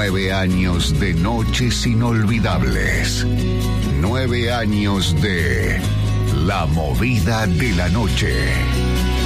9 años de noches inolvidables. 9 años de La Movida de la Noche.